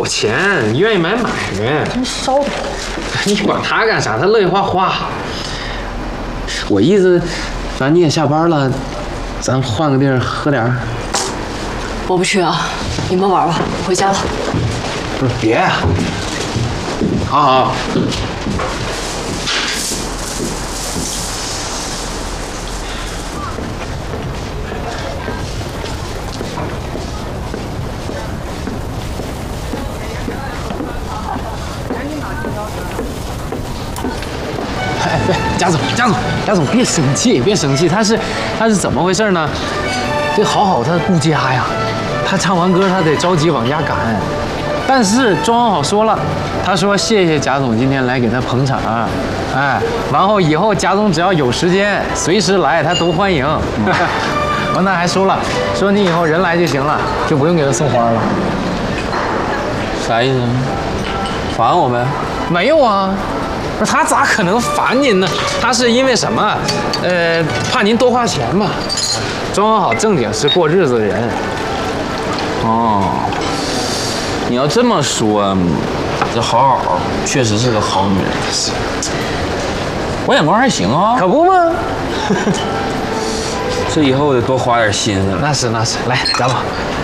有钱，愿意买呗。 真烧的。 你管他干啥？他乐意花花。 我意思，反正你也下班了，咱换个地儿喝点儿。 我不去啊，你们玩吧，我回家了。 不是，别。好好。哎，对，贾总，别生气，别生气，他是怎么回事呢？这好好他顾家呀，他唱完歌他得着急往家赶，但是庄好说了，他说谢谢贾总今天来给他捧场，哎，然后以后贾总只要有时间，随时来他都欢迎。完他还说了，说你以后人来就行了，就不用给他送花了。 啥意思？烦我呗？ 没有啊。不是他咋可能烦您呢？他是因为什么？怕您多花钱嘛。庄好正经是过日子的人。 哦，你要这么说，这好确实是个好女人。我眼光还行啊， 可不吗？ 这以后得多花点心思了。 那是，来，贾总，